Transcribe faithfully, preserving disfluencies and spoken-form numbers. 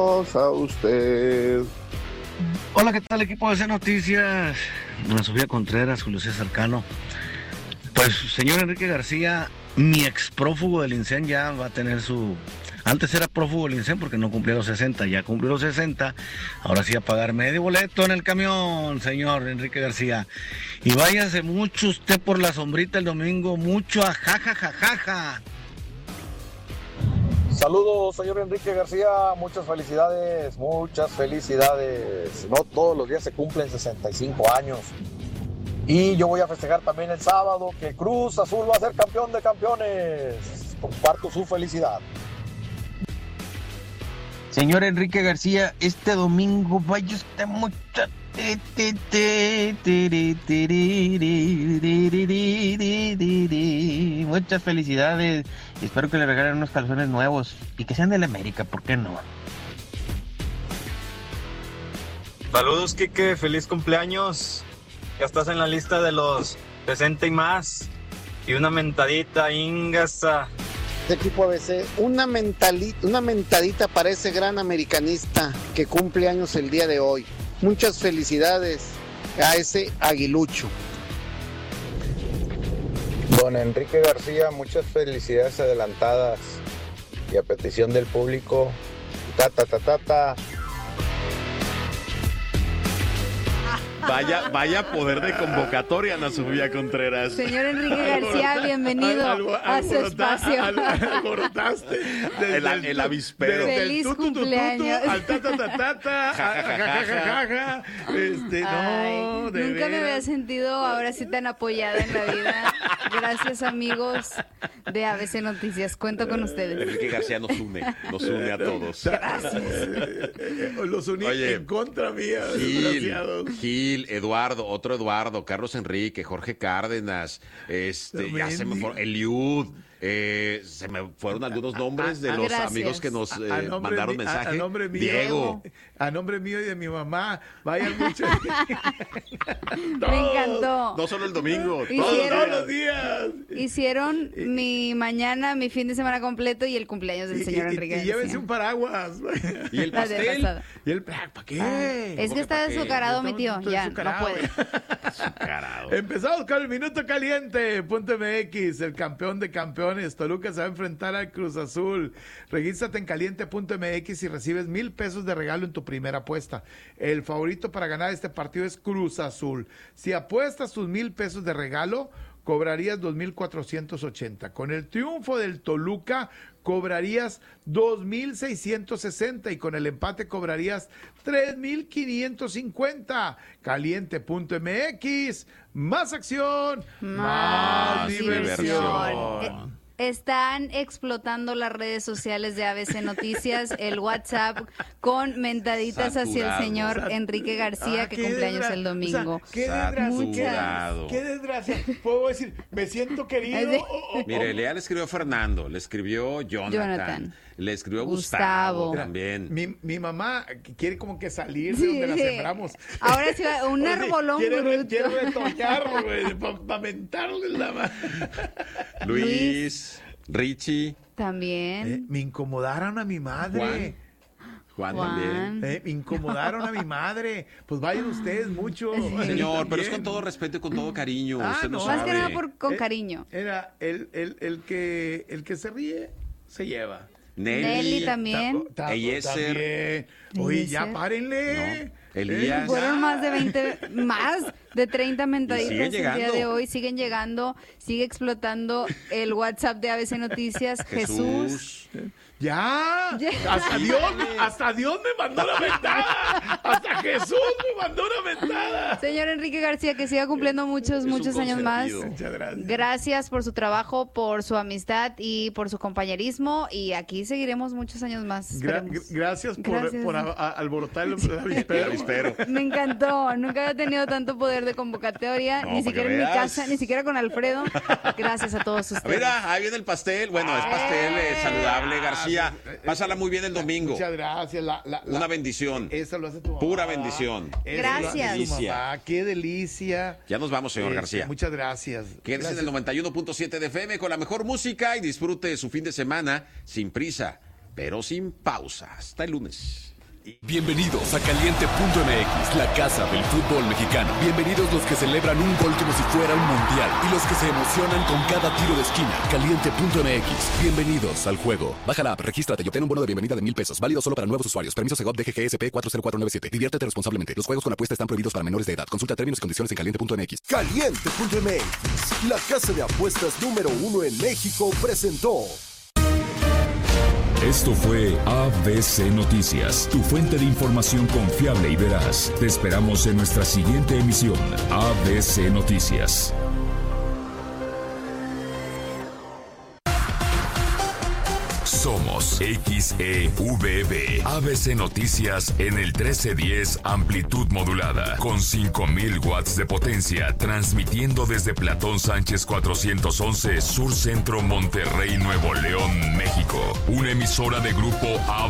A usted. Hola, ¿qué tal, equipo de C Noticias? Ana Sofía Contreras, Julio César Cano. Pues, señor Enrique García, mi ex prófugo del INSEN ya va a tener su... Antes era prófugo del INSEN porque no cumplía los sesenta, ya cumplió los sesenta. Ahora sí a pagar medio boleto en el camión, señor Enrique García. Y váyase mucho usted por la sombrita el domingo, mucho a jajajajaja. Saludos, señor Enrique García, muchas felicidades, muchas felicidades. No todos los días se cumplen sesenta y cinco años. Y yo voy a festejar también el sábado que Cruz Azul va a ser campeón de campeones. Comparto su felicidad. Señor Enrique García, este domingo vaya usted mucho. Muchas felicidades. Espero que le regalen unos calzones nuevos y que sean del América, ¿por qué no? Saludos, Quique, feliz cumpleaños. Ya estás en la lista de los sesenta y más. Y una mentadita, ingasa. Equipo A B C, una, mentali- una mentadita para ese gran americanista que cumple años el día de hoy. Muchas felicidades a ese aguilucho. Don Enrique García, muchas felicidades adelantadas. Y a petición del público, ta ta ta ta ta. Vaya, vaya poder de convocatoria, Ana Sofía Contreras. Señor Enrique García, bienvenido algo, a su espacio. Al, alborotaste el, el, el avispero. Feliz tutu, cumpleaños. Tutu, al ta ta ta ta ta, ja, ja, ja, ja, ja, este, Ay, no, de nunca veras. me había sentido ahora sí tan apoyada en la vida. Gracias, amigos de A B C Noticias. Cuento con ustedes. Enrique García nos une, nos une a todos. Gracias. Los uní Oye, en contra mía, Gil, desgraciados. Gil, Eduardo, otro Eduardo, Carlos Enrique, Jorge Cárdenas, este, ya se me fueron, Eliud, eh, se me fueron algunos nombres de los Gracias. amigos que nos eh, A- a nombre mandaron mi- mensaje. A, a nombre mío, Diego. a nombre mío y de mi mamá, vayan mucho. Me encantó. No solo el domingo, Hicieron- todos, Todos los días. Hicieron mi mañana, mi fin de semana completo y el cumpleaños del Y, señor y- Enrique y llévense García. un paraguas. Y el La de pastel. pasada. Y el ¿para qué? Ah, es que está qué? azucarado mi tío, Estoy ya, no azucarado. puede. Carado. Empezamos con el Minuto Caliente, punto M X, el campeón de campeones. Toluca se va a enfrentar al Cruz Azul. Regístrate en caliente punto M X y recibes mil pesos de regalo en tu primera apuesta. El favorito para ganar este partido es Cruz Azul. Si apuestas tus mil pesos de regalo, cobrarías dos mil cuatrocientos ochenta. Con el triunfo del Toluca, cobrarías dos mil seiscientos sesenta y con el empate cobrarías tres mil quinientos cincuenta. caliente punto M X, más acción, más, Más diversión. diversión. Eh, Están explotando las redes sociales de A B C Noticias, el WhatsApp, con mentaditas hacia el Saturado. señor Sat- Enrique García, Ah, que qué cumpleaños desgra- el domingo. O sea, qué desgracia, Saturado. qué desgracia. Puedo decir, me siento querido. Es de- o- o- Mire, Lea le escribió a Fernando, le escribió Jonathan, Jonathan. le escribió Gustavo. Gustavo, también. Mi, mi mamá quiere como que salir de Sí, donde la sí. sembramos. Ahora sí va, un Ahora sí, arbolón quiere, re- bruto. quiere retoñar, güey, para mentarle la mano. Luis, Richie, También. Eh, me incomodaron a mi madre. Juan, Juan. también. Eh, me incomodaron a mi madre. Pues vayan ustedes mucho. Señor, pero es También. con todo respeto y con todo cariño. Ah, Usted no, no. sabe. Más que nada por, con Eh, cariño. Era el, el, el, que, el que se ríe, se lleva. Nelly, Nelly también. Ta- ta- Eliezer. también. Oye, ya Eliezer. párenle. No. Elías. Eh, Fueron ya. más de veinte, más de treinta mentaditas Y el siguen día llegando. de hoy. Siguen llegando, sigue explotando el WhatsApp de A B C Noticias. Jesús. Jesús. Ya. Ya. Hasta Dios, hasta Dios me mandó la mentada. Hasta Jesús me mandó una mentada. Señor Enrique García, que siga cumpliendo muchos, Es un muchos años más. consentido. Muchas gracias. Gracias por su trabajo, por su amistad y por su compañerismo. Y aquí seguiremos muchos años más. Gra- esperemos. gr- gracias por, Gracias. por a- a- alborotar el el avispero. Avispero. Me encantó. Nunca había tenido tanto poder de convocatoria, No, ni para siquiera que en mi veas. casa, ni siquiera con Alfredo. Gracias a todos ustedes. Mira, ahí viene el pastel. Bueno, es pastel eh, saludable, García. Pásala muy bien el domingo. Muchas gracias. La, la- la- Una bendición. Eso lo hace tu mamá. Pura bendición. Eso Gracias. lo hace tu mamá. Qué delicia. Ya nos vamos, señor Este, García. Muchas gracias. Quédese en Gracias. el noventa y uno punto siete de F M con la mejor música y disfrute su fin de semana sin prisa, pero sin pausa. Hasta el lunes. Bienvenidos a Caliente punto M X, la casa del fútbol mexicano. Bienvenidos los que celebran un gol como si fuera un mundial y los que se emocionan con cada tiro de esquina. Caliente punto M X, bienvenidos al juego. Baja la app, regístrate y obtén un bono de bienvenida de mil pesos, válido solo para nuevos usuarios. Permiso Segov D G G S P cuatro cero cuatro nueve siete. Diviértete responsablemente. Los juegos con apuesta están prohibidos para menores de edad. Consulta términos y condiciones en caliente punto M X. Caliente punto M X, la casa de apuestas número uno en México, presentó. Esto fue A B C Noticias, tu fuente de información confiable y veraz. Te esperamos en nuestra siguiente emisión, A B C Noticias. Somos X E V B, A B C Noticias en el trece diez amplitud modulada, con cinco mil watts de potencia, transmitiendo desde Platón Sánchez cuatrocientos once, Sur Centro, Monterrey, Nuevo León, México. Una emisora de Grupo A